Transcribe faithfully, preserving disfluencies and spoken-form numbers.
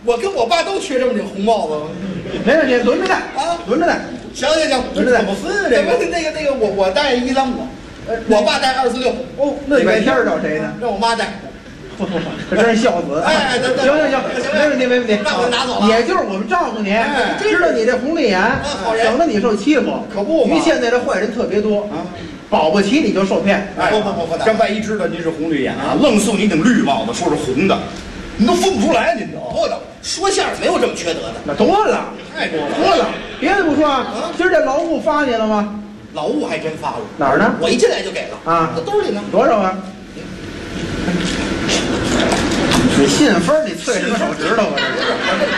我跟我爸都缺这么顶红帽子。 没问题，轮着戴啊， 轮着戴。 行行行， 轮着戴。 怎么分这个？那个那个，我我带一三五，我爸带二四六。 哦，那礼拜天找谁呢？ 让我妈带。 不不不，这真是孝子。 哎，对对， 行行行，没问题没问题。 那我拿走了。 也就是我们照顾你，知道你这红利眼，省得你受欺负。 可不嘛。 因为现在这坏人特别多啊，保不齐你就受骗。 哎， 不不不不， 这万一知道您是红绿眼啊，愣送你顶绿帽子，说是红的，您都分不出来，您都。 多了，说相声没有这么缺德的。 那多了， 太多了， 多了。别的不说啊，今儿这劳务发你了吗？ 劳务还真发了。 哪儿呢？ 我一进来就给了啊， 我兜里呢。 多少啊？你信封你啐什么手指头啊？这是。